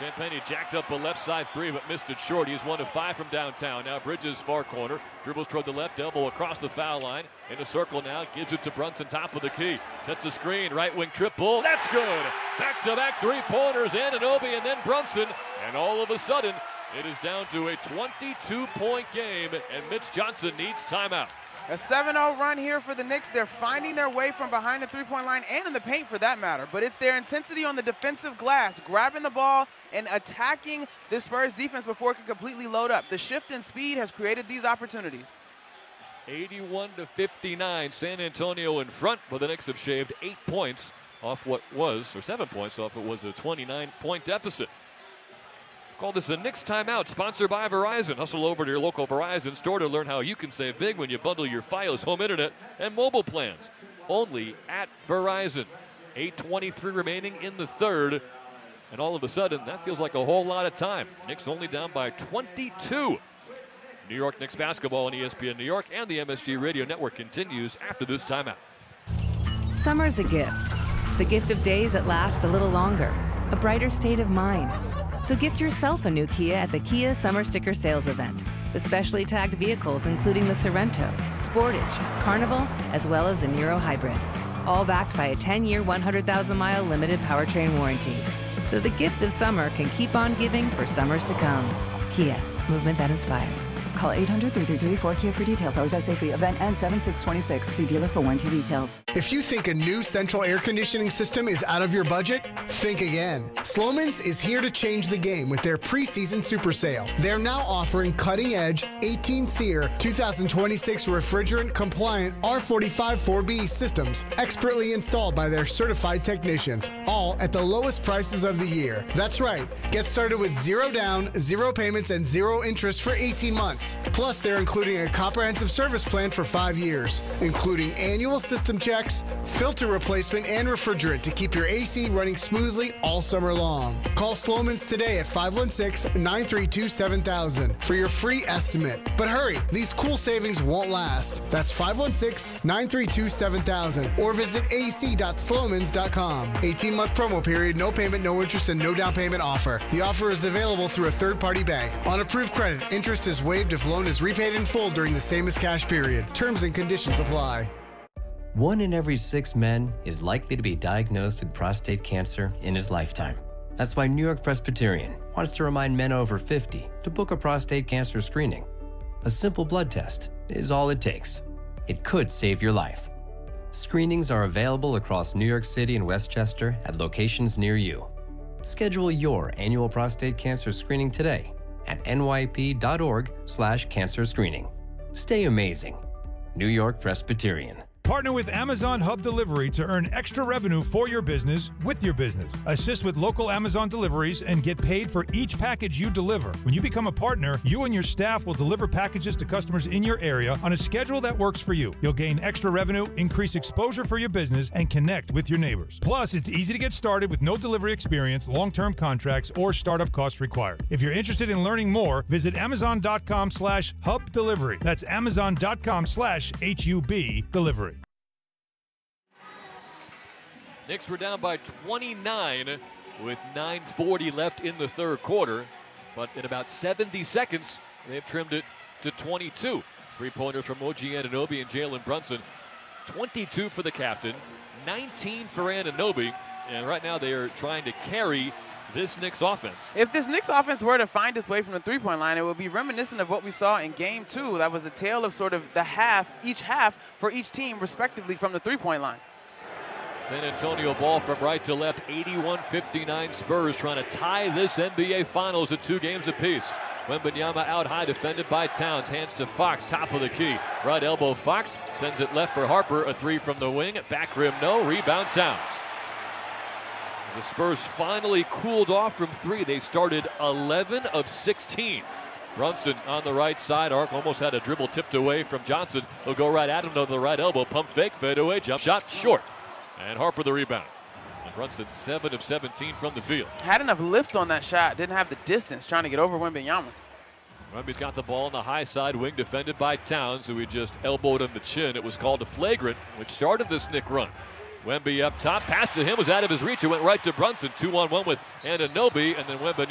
Champagne jacked up a left side three, but missed it short. He's 1 of 5 from downtown. Now Bridges far corner. Dribbles toward the left elbow across the foul line. In a circle now. Gives it to Brunson, top of the key. Sets a screen. Right wing triple. That's good. Back-to-back three-pointers. Anunoby and then Brunson. And all of a sudden, it is down to a 22-point game, and Mitch Johnson needs timeout. A 7-0 run here for the Knicks. They're finding their way from behind the three-point line and in the paint for that matter. But it's their intensity on the defensive glass, grabbing the ball and attacking the Spurs defense before it can completely load up. The shift in speed has created these opportunities. 81-59, San Antonio in front, but the Knicks have shaved 8 points off what was, or 7 points off what was a 29-point deficit. Call this a Knicks timeout, sponsored by Verizon. Hustle over to your local Verizon store to learn how you can save big when you bundle your Fios home internet and mobile plans. Only at Verizon. 8:23 remaining in the third. And all of a sudden, that feels like a whole lot of time. Knicks only down by 22. New York Knicks basketball on ESPN New York and the MSG Radio Network continues after this timeout. Summer's a gift. The gift of days that last a little longer. A brighter state of mind. So gift yourself a new Kia at the Kia Summer Sticker Sales Event. With specially tagged vehicles including the Sorrento, Sportage, Carnival, as well as the Niro Hybrid. All backed by a 10-year, 100,000-mile limited powertrain warranty. So the gift of summer can keep on giving for summers to come. Kia, movement that inspires. Call 800-333-4KIA for details. Always drive safely. Event ends 7/6/26. See dealer for warranty details. If you think a new central air conditioning system is out of your budget, think again. Slomin's is here to change the game with their preseason super sale. They're now offering cutting-edge 18-SEER 2026 refrigerant-compliant R45 4B systems expertly installed by their certified technicians, all at the lowest prices of the year. That's right. Get started with 0 down, 0 payments, and 0 interest for 18 months. Plus, they're including a comprehensive service plan for 5 years, including annual system checks, filter replacement, and refrigerant to keep your AC running smoothly all summer long. Call Slomin's today at 516-932-7000 for your free estimate. But hurry, these cool savings won't last. That's 516-932-7000 or visit ac.slomans.com. 18-month promo period, no payment, no interest, and no down payment offer. The offer is available through a third-party bank. On approved credit, interest is waived if loan is repaid in full during the same as cash period. Terms and conditions apply. 1 in every 6 men is likely to be diagnosed with prostate cancer in his lifetime. That's why New York Presbyterian wants to remind men over 50 to book a prostate cancer screening. A simple blood test is all it takes. It could save your life. Screenings are available across New York City and Westchester at locations near you. Schedule your annual prostate cancer screening today at nyp.org/cancer screening. Stay amazing. New York Presbyterian. Partner with Amazon Hub Delivery to earn extra revenue for your business with your business. Assist with local Amazon deliveries and get paid for each package you deliver. When you become a partner, you and your staff will deliver packages to customers in your area on a schedule that works for you. You'll gain extra revenue, increase exposure for your business, and connect with your neighbors. Plus, it's easy to get started with no delivery experience, long-term contracts, or startup costs required. If you're interested in learning more, visit amazon.com/hub delivery. That's amazon.com/HUB delivery. Knicks were down by 29 with 9:40 left in the third quarter. But in about 70 seconds, they've trimmed it to 22. Three-pointers from OG Anunoby and Jalen Brunson. 22 for the captain, 19 for Anunoby. And right now they are trying to carry this Knicks offense. If this Knicks offense were to find its way from the three-point line, it would be reminiscent of what we saw in Game 2. That was a tale of sort of the each half for each team, respectively, from the three-point line. San Antonio ball from right to left, 81-59 Spurs trying to tie this NBA Finals at 2 games apiece. Wembanyama out high, defended by Towns. Hands to Fox, top of the key. Right elbow Fox, sends it left for Harper. A 3 from the wing, back rim no, rebound Towns. The Spurs finally cooled off from 3. They started 11 of 16. Brunson on the right side arc, almost had a dribble tipped away from Johnson. He'll go right at him to the right elbow, pump fake, fade away, jump shot short. And Harper the rebound. And Brunson 7 of 17 from the field. Had enough lift on that shot, didn't have the distance trying to get over Wembanyama. Wemby's got the ball on the high side wing, defended by Towns, who he just elbowed on the chin. It was called a flagrant, which started this Knick run. Wemby up top, pass to him was out of his reach. It went right to Brunson, 2-on-1 with Anunoby, and then Wembanyama